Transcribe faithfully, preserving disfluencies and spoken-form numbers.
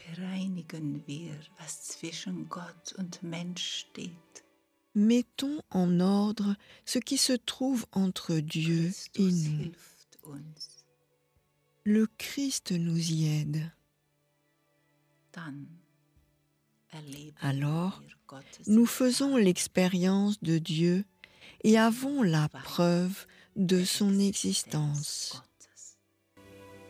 bereinigen wir, was zwischen Gott und Mensch steht. Mettons en ordre ce qui se trouve entre Dieu et Christus nous. hilft uns. Le Christ nous y aide. Dann erleben Alors, wir Gottes nous faisons Erbarmen. l'expérience de Dieu et avons la preuve de son existence.